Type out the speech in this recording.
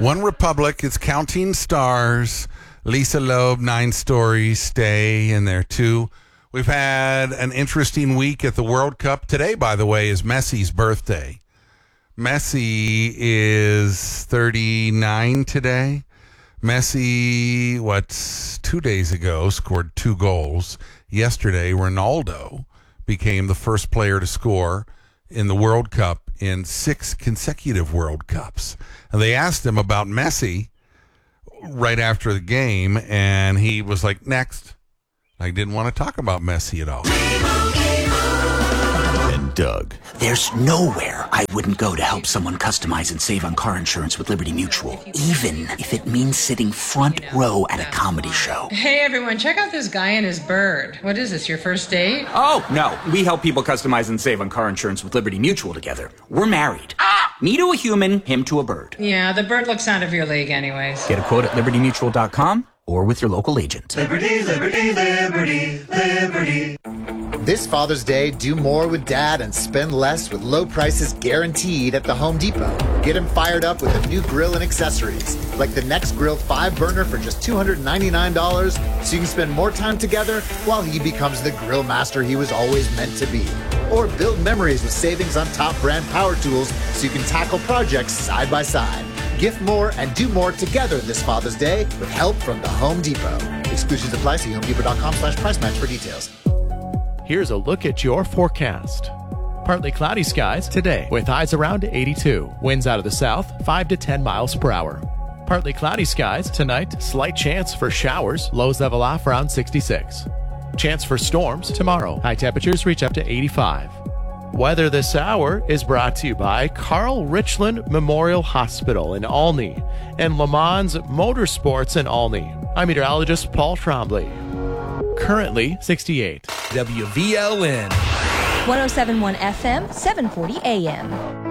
One Republic is Counting Stars. Lisa Loeb, 9 Stories, stay in there too. We've had an interesting week at the World Cup. Today, by the way, is Messi's birthday. Messi is 39 today. Messi, 2 days ago, scored 2 goals. Yesterday, Ronaldo became the first player to score in the World Cup in 6 consecutive World Cups. And they asked him about Messi right after the game, and he was like, next. I didn't want to talk about Messi at all. And Doug. There's nowhere I wouldn't go to help someone customize and save on car insurance with Liberty Mutual, even if it means sitting front row at a comedy show. Hey everyone, check out this guy and his bird. What is this, your first date? Oh, no. We help people customize and save on car insurance with Liberty Mutual together. We're married. Me to a human, him to a bird. Yeah, the bird looks out of your league anyways. Get a quote at libertymutual.com or with your local agent. Liberty, liberty, liberty, liberty. This Father's Day, do more with Dad and spend less with low prices guaranteed at the Home Depot. Get him fired up with a new grill and accessories, like the Next Grill 5-burner for just $299, so you can spend more time together while he becomes the grill master he was always meant to be. Or build memories with savings on top brand power tools so you can tackle projects side by side. Gift more and do more together this Father's Day with help from the Home Depot. Exclusions apply. See HomeDepot.com/price match for details. Here's a look at your forecast. Partly cloudy skies today with highs around 82. Winds out of the south 5 to 10 miles per hour. Partly cloudy skies tonight. Slight chance for showers. Lows level off around 66. Chance for storms tomorrow. High temperatures reach up to 85. Weather this hour is brought to you by Carl Richland Memorial Hospital in Olney and Le Mans Motorsports in Olney. I'm meteorologist Paul Trombley. Currently 68. WVLN. 107.1 FM, 740 AM.